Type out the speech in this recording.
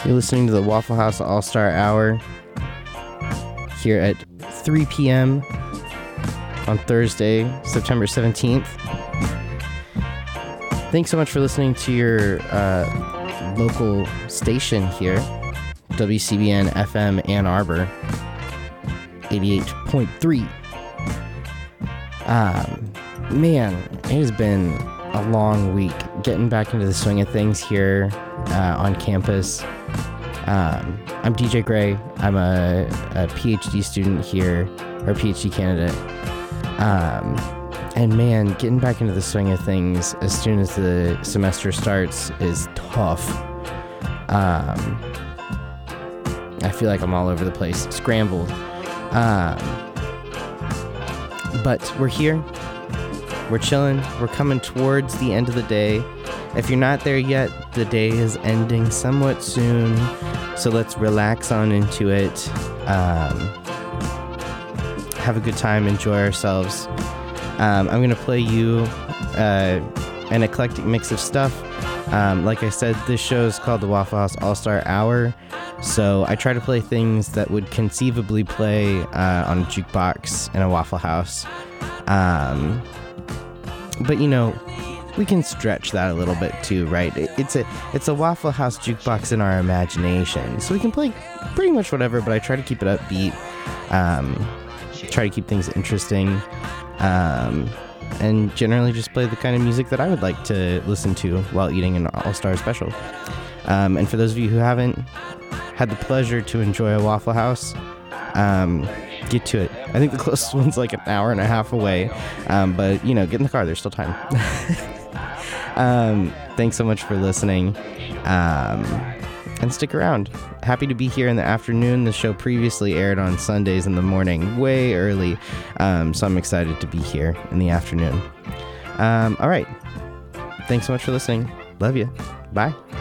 You're listening to the Waffle House All-Star Hour here at 3 p.m. on Thursday, September 17th. Thanks so much for listening to your local station here, WCBN FM Ann Arbor, 88.3. Man, it has been a long week getting back into the swing of things here on campus. I'm DJ Gray. I'm a PhD student here, or PhD candidate. And man, getting back into the swing of things as soon as the semester starts is tough. I feel like I'm all over the place, scrambled. But we're here. We're chilling. We're coming towards the end of the day. If you're not there yet, the day is ending somewhat soon. So let's relax on into it. Have a good time. Enjoy ourselves. I'm going to play you an eclectic mix of stuff. Like I said, this show is called the Waffle House All-Star Hour. So I try to play things that would conceivably play on a jukebox in a Waffle House. But you know, we can stretch that a little bit too, right? It's a Waffle House jukebox in our imagination. So we can play pretty much whatever, but I try to keep it upbeat. Try to keep things interesting. And generally just play the kind of music that I would like to listen to while eating an All-Star special. And for those of you who haven't had the pleasure to enjoy a Waffle House, get to it. I think the closest one's like an hour and a half away. But, you know, get in the car. There's still time. Thanks so much for listening. And stick around. Happy to be here in the afternoon. The show previously aired on Sundays in the morning, way early. So I'm excited to be here in the afternoon. All right. Thanks so much for listening. Love you. Bye.